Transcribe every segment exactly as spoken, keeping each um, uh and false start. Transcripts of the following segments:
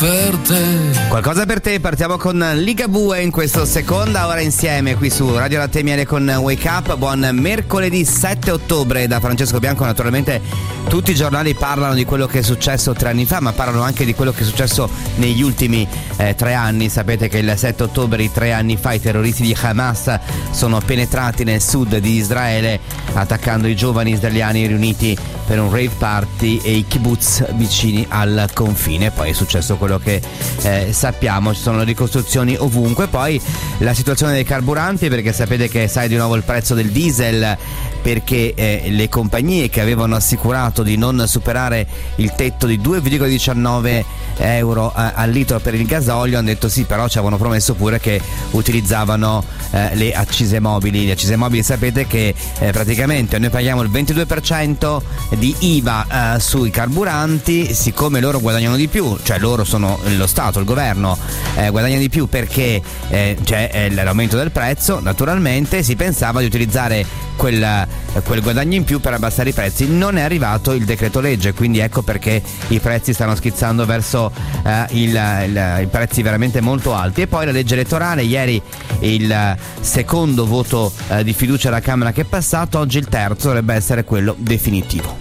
per te. Qualcosa per te, partiamo con Ligabue in questa seconda ora insieme qui su Radio Latte Miele con Wake Up. Buon mercoledì sette ottobre da Francesco Bianco. Naturalmente tutti i giornali parlano di quello che è successo tre anni fa, ma parlano anche di quello che è successo negli ultimi eh, tre anni. Sapete che il sette ottobre di tre anni fa i terroristi di Hamas sono penetrati nel sud di Israele attaccando i giovani israeliani riuniti per un rave party e i kibbutz vicini al confine. Poi è successo quello che eh, sappiamo, ci sono ricostruzioni ovunque. Poi la situazione dei carburanti, perché sapete che sale di nuovo il prezzo del diesel, perché eh, le compagnie che avevano assicurato di non superare il tetto di due virgola diciannove euro eh, al litro per il gasolio hanno detto sì, però ci avevano promesso pure che utilizzavano eh, le accise mobili. Le accise mobili sapete che eh, praticamente noi paghiamo il ventidue per cento di I V A eh, sui carburanti, siccome loro guadagnano di più, cioè loro sono lo Stato, il governo eh, guadagna di più perché eh, c'è eh, l'aumento del prezzo, naturalmente si pensava di utilizzare quel, quel guadagno in più per abbassare i prezzi. Non è arrivato il decreto legge, quindi ecco perché i prezzi stanno schizzando verso eh, il, il, i prezzi veramente molto alti. E poi la legge elettorale, ieri il secondo voto eh, di fiducia alla Camera che è passato, oggi il terzo dovrebbe essere quello definitivo.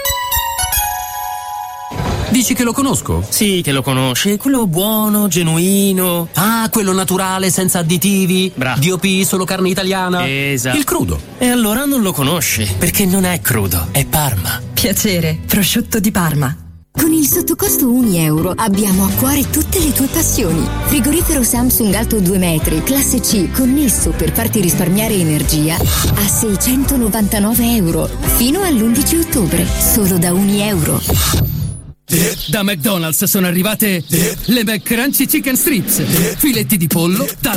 Dici che lo conosco? Sì, che lo conosci, quello buono, genuino. Ah, quello naturale, senza additivi. Bravo. D O P, solo carne italiana. Esatto. Il crudo. E allora non lo conosci, perché non è crudo, è Parma. Piacere, prosciutto di Parma. Con il sottocosto un euro abbiamo a cuore tutte le tue passioni. Frigorifero Samsung alto due metri, classe C, connesso per farti risparmiare energia a seicentonovantanove euro. Fino all'undici ottobre, solo da un euro. Da McDonald's sono arrivate le McCrunchy Chicken Strips, filetti di pollo,